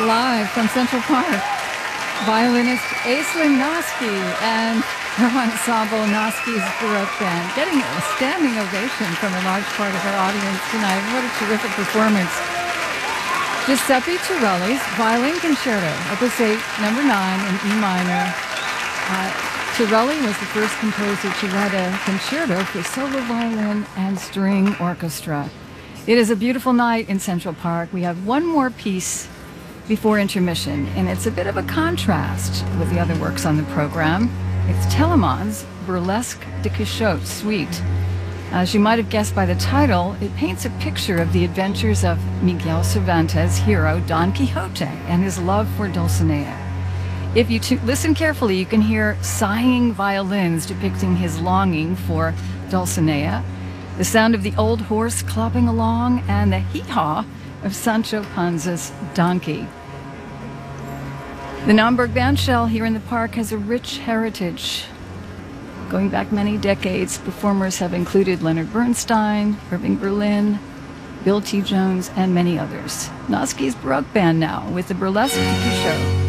Live from Central Park, violinist Aislinn Noski and her ensemble Noski's Baroque Band, getting a standing ovation from a large part of our audience tonight. What a terrific performance. Giuseppe Torelli's Violin Concerto, Opus 8, number 9 in E minor. Torelli was the first composer to write a concerto for solo violin and string orchestra. It is a beautiful night in Central Park. We have one more piece before intermission, and it's a bit of a contrast with the other works on the program. It's Telemann's Burlesque de Quixote Suite. As you might have guessed by the title, it paints a picture of the adventures of Miguel Cervantes' hero Don Quixote and his love for Dulcinea. If you listen carefully, you can hear sighing violins depicting his longing for Dulcinea, the sound of the old horse clopping along, and the hee-haw of Sancho Panza's donkey. The Naumburg Bandshell here in the park has a rich heritage. Going back many decades, performers have included Leonard Bernstein, Irving Berlin, Bill T. Jones, and many others. Noski's Baroque Band now with the Burlesque de Quixote.